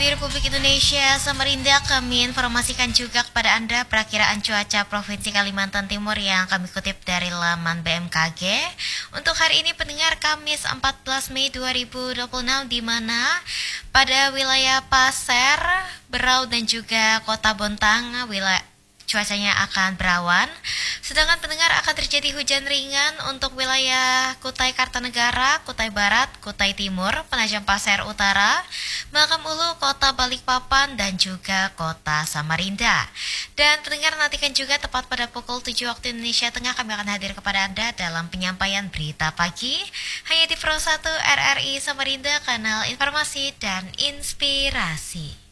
kami Republik Indonesia Samarinda, kami informasikan juga kepada Anda perakiraan cuaca Provinsi Kalimantan Timur yang kami kutip dari laman BMKG. Untuk hari ini pendengar Kamis 14 Mei 2026 di mana pada wilayah Pasir, Berau dan juga Kota Bontang cuacanya akan berawan. Sedangkan pendengar akan terjadi hujan ringan untuk wilayah Kutai Kartanegara, Kutai Barat, Kutai Timur, Penajam Pasir Utara, Makam Ulu, Kota Balikpapan, dan juga Kota Samarinda. Dan pendengar nantikan juga tepat pada pukul 7 waktu Indonesia Tengah kami akan hadir kepada Anda dalam penyampaian berita pagi hanya di Pro 1 RRI Samarinda, kanal informasi dan inspirasi.